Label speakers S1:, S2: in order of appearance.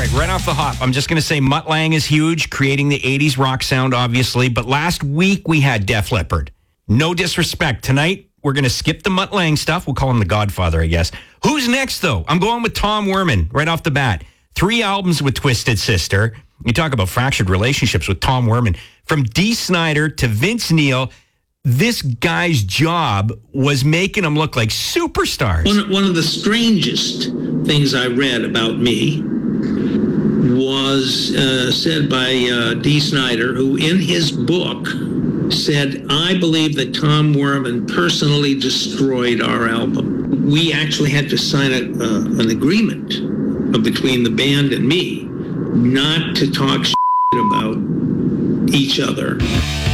S1: right, right off the hop, I'm just going to say Mutt Lange is huge, creating the 80s rock sound, obviously. But last week we had Def Leppard. No disrespect. Tonight, we're going to skip the Mutt Lange stuff. We'll call him the Godfather, I guess. Who's next, though? I'm going with Tom Werman right off the bat. 3 albums with Twisted Sister. You talk about fractured relationships with Tom Werman. From Dee Snider to Vince Neil, this guy's job was making them look like superstars.
S2: One of the strangest things I read about me was said by Dee Snider, who in his book said, I believe that Tom Werman personally destroyed our album. We actually had to sign an agreement between the band and me not to talk about each other.